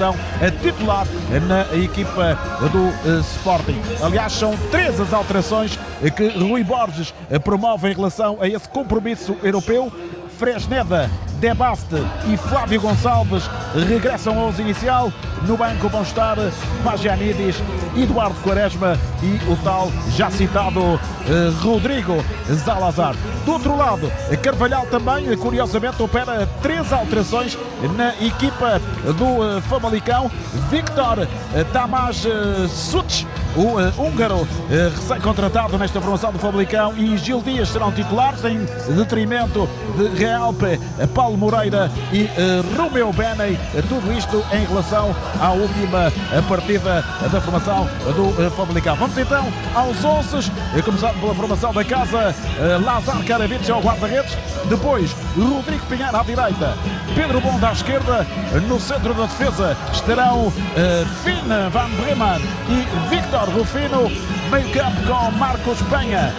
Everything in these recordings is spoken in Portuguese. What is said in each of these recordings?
posição titular na equipa do Sporting. Aliás, são 3 as alterações que Rui Borges promove em relação a esse compromisso europeu. Fresneda, De Baste e Flávio Gonçalves regressam ao 11 inicial. No banco vão estar Vagianidis, Eduardo Quaresma e o tal já citado Rodrigo Zalazar. Do outro lado, Carvalhal também, curiosamente, opera 3 alterações na equipa do Famalicão. Victor Tamás Suc, o húngaro recém-contratado nesta formação do Famalicão, e Gil Dias serão titulares em detrimento de Realpe, Paulo Moreira e Romeu Beney. Tudo isto em relação à última partida da formação do Famalicão. Vamos então aos 11, começando pela formação da casa. Lazar Karavic ao guarda-redes, depois Rodrigo Pinheiro à direita, Pedro Bonda à esquerda. No centro da defesa estarão Finn Van Bremen e Victor Rufino. Meio campo com Marcos Penha,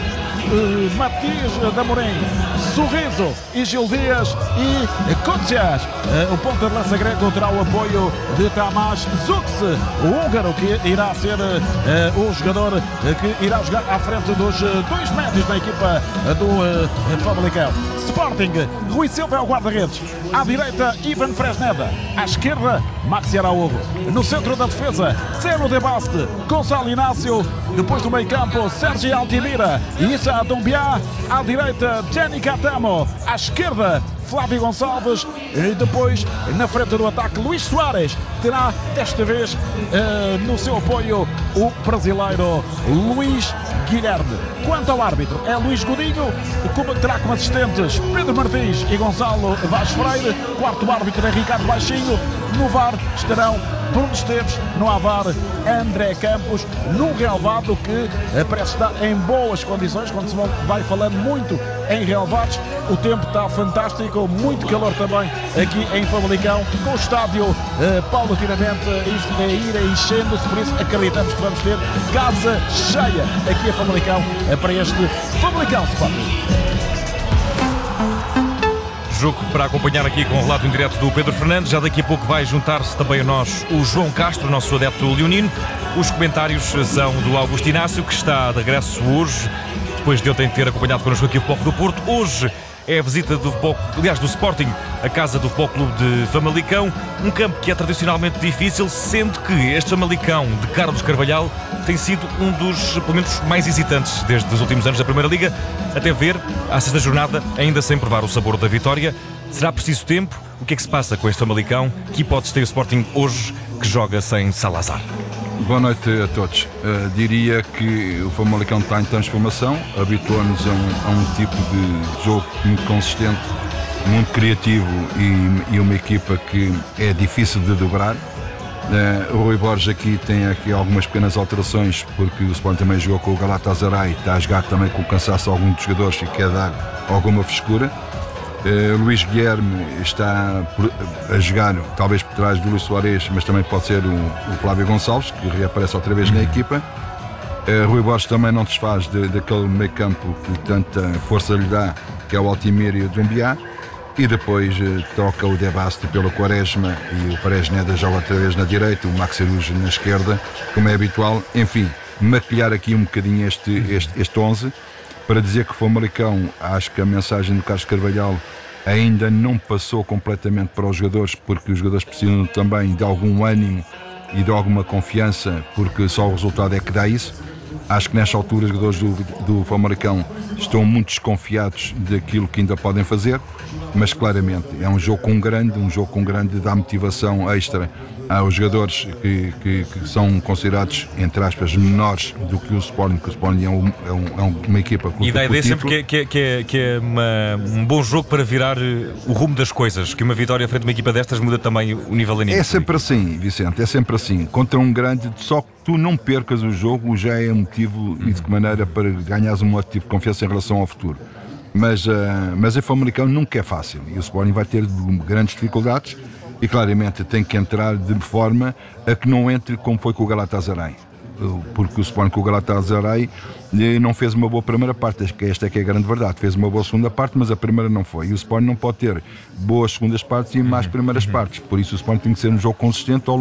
Matias Damorim, Sorriso e Gil Dias e Koutsias. O ponta de lança grego terá o apoio de Tamás Suc, o húngaro, que irá ser o jogador que irá jogar à frente dos 2 médios da equipa do Famalicão. Sporting, Rui Silva é o guarda-redes. À direita, Ivan Fresneda. À esquerda, Maxi Araújo. No centro da defesa, Zeno De Baste, Gonçalo Inácio. Depois do meio campo, Sérgio Altimira e Issa Doumbia. À direita, Jenny Catamo. À esquerda, Flávio Gonçalves. E depois, na frente do ataque, Luís Soares terá desta vez no seu apoio o brasileiro Luís Guilherme. Quanto ao árbitro, é Luís Godinho, que terá como assistentes Pedro Martins e Gonçalo Vaz Freire. Quarto árbitro é Ricardo Baixinho. No VAR estarão Bruno Esteves, no AVAR André Campos, num relevado que parece estar em boas condições. Quando se vai falando muito em relevados, o tempo está fantástico, muito calor também aqui em Famalicão, com o estádio paulatinamente isto a ir enchendo-se, por isso acreditamos que vamos ter casa cheia aqui em Famalicão para este Famalicão Sporting. Jogo para acompanhar aqui com o relato em direto do Pedro Fernandes. Já daqui a pouco vai juntar-se também a nós o João Castro, nosso adepto leonino. Os comentários são do Augusto Inácio, que está de regresso hoje, depois de ontem ter acompanhado connosco aqui o Futebol Clube do Porto. Hoje é a visita do Sporting, a casa do Futebol Clube de Famalicão, um campo que é tradicionalmente difícil, sendo que este Famalicão de Carlos Carvalhal tem sido um dos, pelo menos, mais hesitantes desde os últimos anos da Primeira Liga, até ver à sexta jornada, ainda sem provar o sabor da vitória. Será preciso tempo? O que é que se passa com este Famalicão? Que hipótese tem o Sporting hoje, que joga sem Salazar? Boa noite a todos. Diria que o Famalicão está em transformação, habituou-nos a um tipo de jogo muito consistente, muito criativo e uma equipa que é difícil de dobrar. O Rui Borges aqui tem algumas pequenas alterações, porque o Sporting também jogou com o Galatasaray, está a jogar também com o cansaço de alguns dos jogadores e quer dar alguma frescura. Luís Guilherme está a jogar talvez por trás do Luís Soares, mas também pode ser o Flávio Gonçalves, que reaparece outra vez na equipa. Rui Borges também não desfaz daquele meio campo que tanta força lhe dá, que é o Altimira e o Doumbia. E depois troca o De Baste pelo Quaresma e o Fresneda joga outra vez na direita, o Maxi Araújo na esquerda, como é habitual. Enfim, maquilhar aqui um bocadinho este 11, para dizer que o Famalicão, acho que a mensagem do Carlos Carvalhal ainda não passou completamente para os jogadores, porque os jogadores precisam também de algum ânimo e de alguma confiança, porque só o resultado é que dá isso. Acho que nesta altura os jogadores do Famalicão estão muito desconfiados daquilo que ainda podem fazer, mas claramente é um jogo com grande dá motivação extra aos jogadores que são considerados, entre aspas, menores do que o Sporting, que o Sporting é uma equipa que luta. E dá a ideia sempre que é um bom jogo para virar o rumo das coisas, que uma vitória frente a uma equipa destas muda também o nível anímico. É sempre assim, Vicente, é sempre assim. Contra um grande, só que tu não percas o jogo já é motivo e de que maneira para ganhares um outro tipo de confiança em relação ao futuro. Mas o Famalicão nunca é fácil e o Sporting vai ter grandes dificuldades e claramente tem que entrar de forma a que não entre como foi com o Galatasaray, porque o Sporting com o Galatasaray não fez uma boa primeira parte, acho que esta é que é a grande verdade, fez uma boa segunda parte, mas a primeira não foi, e o Sporting não pode ter boas segundas partes e mais primeiras partes, por isso o Sporting tem que ser um jogo consistente ao